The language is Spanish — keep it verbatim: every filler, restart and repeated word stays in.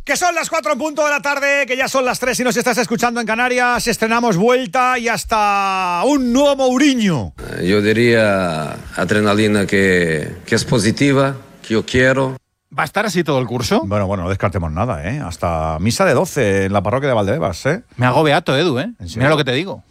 Que son las cuatro en punto de la tarde, que ya son las tres si nos estás escuchando en Canarias. Estrenamos Vuelta y hasta un nuevo Mourinho. Yo diría adrenalina que, que es positiva, que yo quiero. ¿Va a estar así todo el curso? Bueno, bueno, no descartemos nada, ¿eh? Hasta misa de doce en la parroquia de Valdebebas, ¿eh? Me hago beato, Edu, ¿eh? Mira lo que te digo.